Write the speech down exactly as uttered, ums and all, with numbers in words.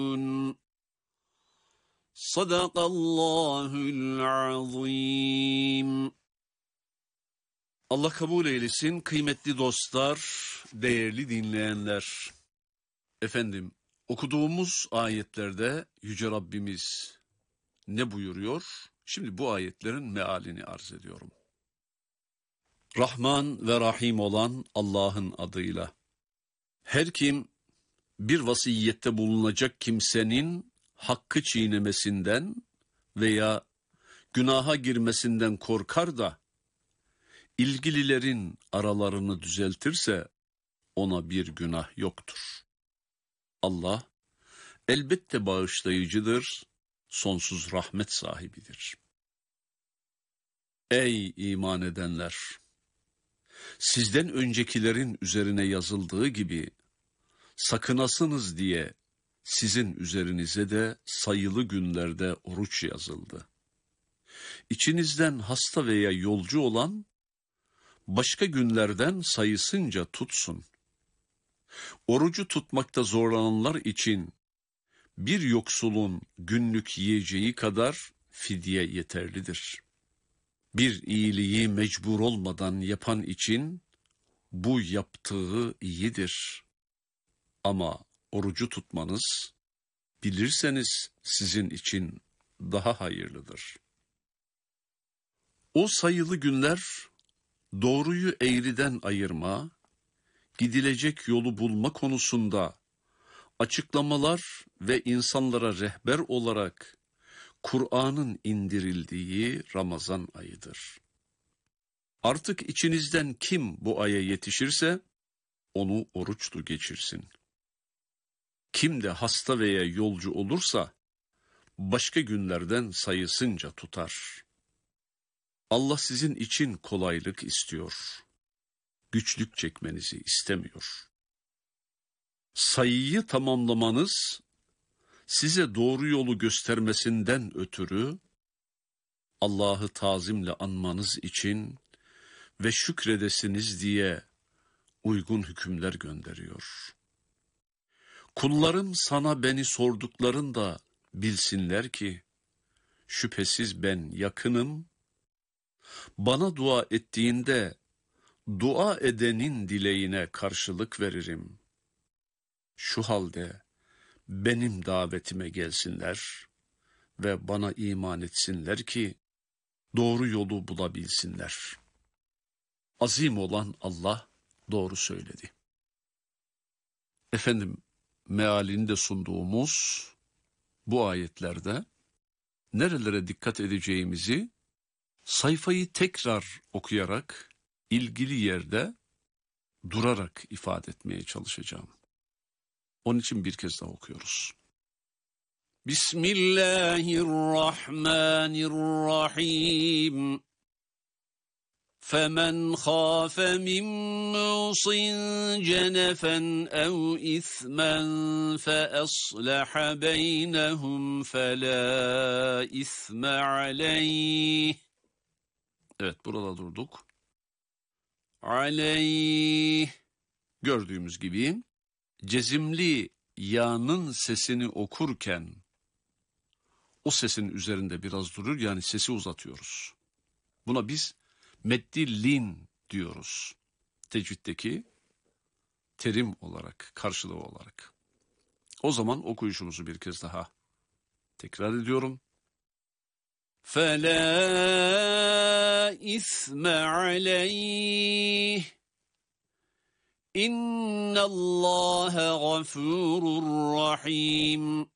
Sadakallahul azim. Allah kabul eylesin kıymetli dostlar, değerli dinleyenler. Efendim, okuduğumuz ayetlerde Yüce Rabbimiz ne buyuruyor? Şimdi bu ayetlerin mealini arz ediyorum. Rahman ve Rahim olan Allah'ın adıyla. Her kim bir vasiyette bulunacak kimsenin hakkı çiğnemesinden veya günaha girmesinden korkar da ilgililerin aralarını düzeltirse ona bir günah yoktur. Allah elbette bağışlayıcıdır, sonsuz rahmet sahibidir. Ey iman edenler! Sizden öncekilerin üzerine yazıldığı gibi sakınasınız diye sizin üzerinize de sayılı günlerde oruç yazıldı. İçinizden hasta veya yolcu olan başka günlerden sayısınca tutsun. Orucu tutmakta zorlananlar için bir yoksulun günlük yiyeceği kadar fidye yeterlidir. Bir iyiliği mecbur olmadan yapan için bu yaptığı iyidir. Ama orucu tutmanız bilirseniz sizin için daha hayırlıdır. O sayılı günler doğruyu eğriden ayırma, gidilecek yolu bulma konusunda açıklamalar ve insanlara rehber olarak Kur'an'ın indirildiği Ramazan ayıdır. Artık içinizden kim bu aya yetişirse onu oruçlu geçirsin. Kim de hasta veya yolcu olursa başka günlerden sayısınca tutar. Allah sizin için kolaylık istiyor. Güçlük çekmenizi istemiyor. Sayıyı tamamlamanız size doğru yolu göstermesinden ötürü Allah'ı tazimle anmanız için ve şükredesiniz diye uygun hükümler gönderiyor. Kullarım sana beni sorduklarında bilsinler ki şüphesiz ben yakınım. Bana dua ettiğinde dua edenin dileğine karşılık veririm. Şu halde benim davetime gelsinler ve bana iman etsinler ki doğru yolu bulabilsinler. Azim olan Allah doğru söyledi. Efendim, mealini de sunduğumuz bu ayetlerde nerelere dikkat edeceğimizi sayfayı tekrar okuyarak ilgili yerde durarak ifade etmeye çalışacağım. Onun için bir kez daha okuyoruz. Bismillahirrahmanirrahim. فَمَنْ خَافَ مِنْ مُوصٍ جَنَفًا أَوْ إِثْمًا فَأَصْلَحَ بَيْنَهُمْ فَلَا إِثْمَ عَلَيْهِ. Evet, burada durduk. عَلَيْهِ. Gördüğümüz gibi cezimli ya'nın sesini okurken o sesin üzerinde biraz durur, yani sesi uzatıyoruz. Buna biz meddi lin diyoruz. Tecviddeki terim olarak, karşılığı olarak. O zaman okuyuşumuzu bir kez daha tekrar ediyorum. فَلَا إِثْمَ عَلَيْهِ İnna Allah gafurur rahim.